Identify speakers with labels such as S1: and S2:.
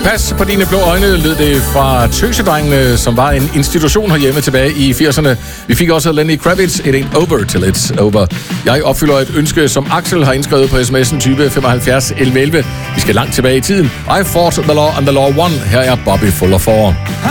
S1: Pas på dine blå øjne, lød det fra Tøsedrengene, som var en institution herhjemme tilbage i 80'erne. Vi fik også Lenny Kravitz, It Ain't Over Till It's Over. Jeg opfylder et ønske, som Axel har indskrevet på sms'en type 75 1111. Vi skal langt tilbage i tiden. I fought the law and the law won. Her er Bobby Fuller for.